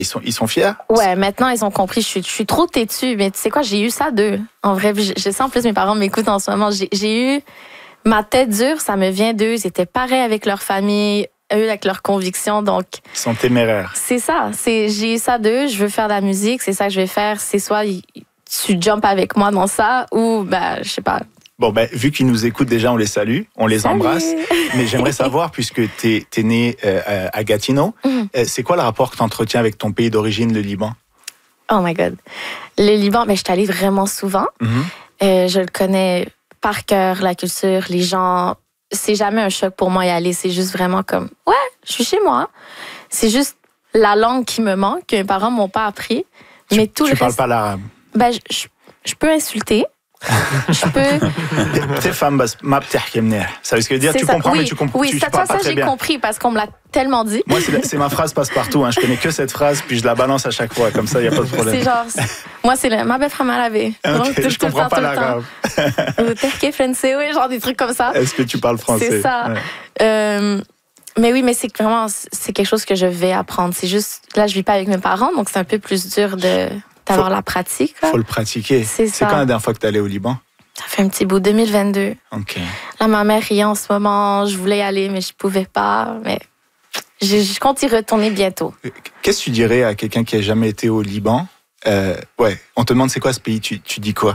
Ils sont fiers? Ouais, maintenant, ils ont compris. Je suis trop têtue. Mais tu sais quoi, j'ai eu ça d'eux. En vrai, je sais en plus, mes parents m'écoutent en ce moment. J'ai eu ma tête dure, ça me vient d'eux. Ils étaient pareils avec leur famille, eux avec leurs convictions. Donc, Ils sont téméraires. c'est ça. J'ai eu ça d'eux. Je veux faire de la musique. C'est ça que je vais faire. C'est soit tu jumps avec moi dans ça ou, je sais pas. Bon, vu qu'ils nous écoutent déjà, on les salue, on les embrasse. Mais j'aimerais savoir, puisque t'es né à Gatineau, c'est quoi le rapport que tu entretiens avec ton pays d'origine, le Liban? Oh my God. Le Liban, je suis allée vraiment souvent. Je le connais par cœur, la culture, les gens. C'est jamais un choc pour moi y aller. C'est juste vraiment comme, ouais, je suis chez moi. C'est juste la langue qui me manque, que mes parents m'ont pas appris. Mais tout le reste... Tu parles pas l'arabe? Je peux insulter. Je peux. T'es femme, ma btahki mneh. Ça veut ce que dire? Tu comprends, mais tu comprends. Oui, ça j'ai compris parce qu'on me l'a tellement dit. Moi, c'est ma phrase passe-partout. Je connais que cette phrase, puis je la balance à chaque fois. Comme ça, il n'y a pas de problème. C'est genre, moi, c'est ma belle femme à laver. Okay, je comprends pas l'arabe. Terke français, oui, genre des trucs comme ça. Est-ce que tu parles français? C'est ça. Ouais. Mais oui, mais c'est vraiment, c'est quelque chose que je vais apprendre. C'est juste, là, je vis pas avec mes parents, donc c'est un peu plus dur d'avoir la pratique. Il faut le pratiquer. C'est quand la dernière fois que tu es allé au Liban? Ça fait un petit bout, 2022. OK. Là, ma mère riait en ce moment. Je voulais y aller, mais je pouvais pas. Mais je compte y retourner bientôt. Qu'est-ce que tu dirais à quelqu'un qui n'a jamais été au Liban? On te demande c'est quoi ce pays, tu dis quoi?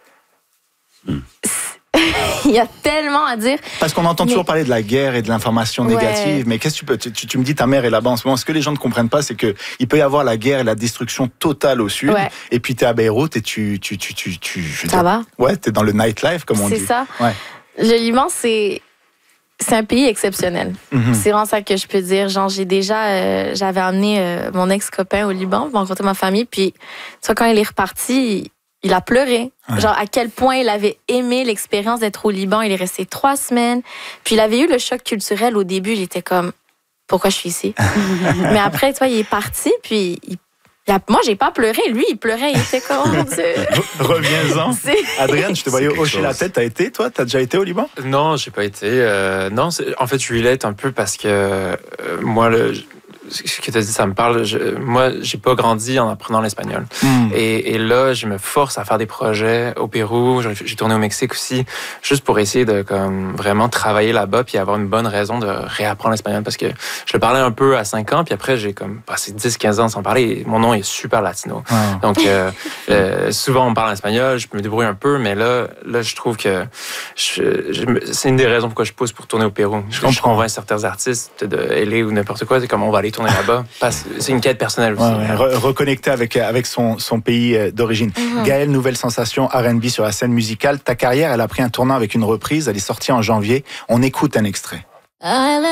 Il y a tellement à dire. Parce qu'on entend toujours parler de la guerre et de l'information négative, mais qu'est-ce que tu me dis, ta mère est là-bas en ce moment. Ce que les gens ne comprennent pas, c'est que il peut y avoir la guerre et la destruction totale au sud, et puis t'es à Beyrouth et ça va? Ouais, t'es dans le nightlife, comme on dit. C'est ça. Ouais. Le Liban, c'est un pays exceptionnel. C'est vraiment ça que je peux dire. Genre, j'avais amené mon ex-copain au Liban pour rencontrer ma famille, puis quand il est reparti, il a pleuré. Ouais. Genre, à quel point il avait aimé l'expérience d'être au Liban. Il est resté 3 semaines. Puis, il avait eu le choc culturel au début. J'étais comme, pourquoi je suis ici? Mais après, il est parti. Puis, moi, j'ai pas pleuré. Lui, il pleurait. Il était comme, oh mon Dieu. Reviens-en. Adrienne, je te voyais hocher la tête. T'as été, toi? T'as déjà été au Liban? Non, j'ai pas été. Non, en fait, je relate un peu parce que moi, ce que tu as dit, ça me parle. Moi, j'ai pas grandi en apprenant l'espagnol. Et là, je me force à faire des projets au Pérou. J'ai tourné au Mexique aussi, juste pour essayer de vraiment travailler là-bas puis avoir une bonne raison de réapprendre l'espagnol. Parce que je le parlais un peu à 5 ans, puis après, j'ai passé 10-15 ans sans parler. Et mon nom est super latino. Donc, souvent, on me parle en espagnol, je me débrouille un peu, mais là je trouve que c'est une des raisons pourquoi je pousse pour tourner au Pérou. Je convainc certains artistes de LA ou n'importe quoi, c'est comme on va aller tourner là-bas. C'est une quête personnelle aussi. Reconnecter avec son pays d'origine. Gaëlle, nouvelle sensation R&B sur la scène musicale. Ta carrière, elle a pris un tournant avec une reprise. Elle est sortie en janvier. On écoute un extrait.